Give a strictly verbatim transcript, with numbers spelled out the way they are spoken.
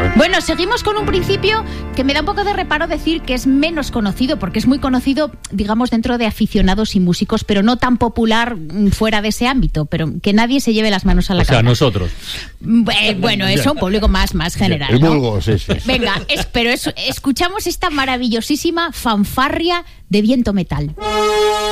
efectivamente. Bueno, seguimos con un principio que me da un poco de reparo decir que es menos conocido, porque es muy conocido, digamos, dentro de aficionados y músicos, pero no tan popular fuera de ese ámbito, pero que nadie se lleve las manos a la O sea, cabeza. nosotros. Eh, bueno, eso, un público más, más general, El ¿no? vulgo, sí, sí. Venga, es, pero es, escuchamos esta maravillosísima fanfarria de viento metal.